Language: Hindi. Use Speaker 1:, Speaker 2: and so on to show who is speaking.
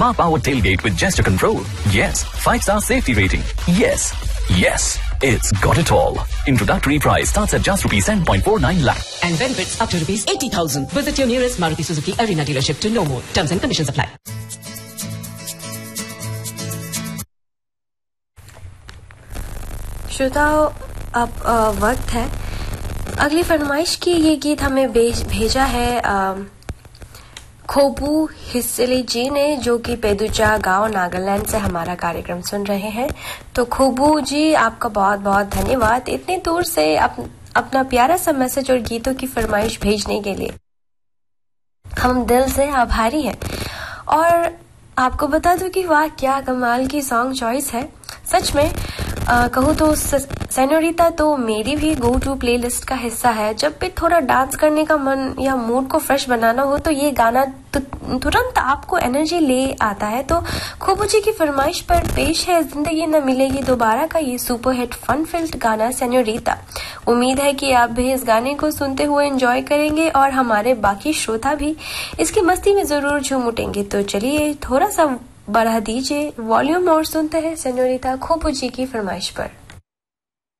Speaker 1: smart powered tailgate with gesture control. Yes. 5-star safety rating. Yes. Yes. It's got it all. Introductory price starts at just rupees 10.49 lakh.
Speaker 2: And benefits up to rupees 80,000. Visit your nearest Maruti Suzuki Arena dealership to know more. Terms and conditions apply.
Speaker 3: श्रोताओं, अब वक्त है अगली फरमाइश की। ये गीत हमें भेजा है खोबू हिस्सेली जी ने, जो कि पेदुचा गांव नागालैंड से हमारा कार्यक्रम सुन रहे हैं। तो खोबू जी, आपका बहुत बहुत धन्यवाद इतनी दूर से अपना प्यारा सा मैसेज और गीतों की फरमाइश भेजने के लिए। हम दिल से आभारी हैं। और आपको बता दूं कि वाह क्या कमाल की सॉन्ग चॉइस है। सच में कहूँ तो सेनोरिता तो मेरी भी गो टू प्लेलिस्ट का हिस्सा है। जब भी थोड़ा डांस करने का मन या मूड को फ्रेश बनाना हो तो ये गाना तुरंत आपको एनर्जी ले आता है। तो खोबू जी की फरमाइश पर पेश है जिंदगी न मिलेगी दोबारा का ये सुपर हिट फन फिल्ड गाना सेनोरिता। उम्मीद है कि आप भी इस गाने को सुनते हुए एंजॉय करेंगे और हमारे बाकी श्रोता भी इसकी मस्ती में जरूर झूम उठेंगे। तो चलिए थोड़ा सा बढ़ा दीजिए वॉल्यूम और सुनते हैं सेनोरिता खोबू जी की फरमाइश पर।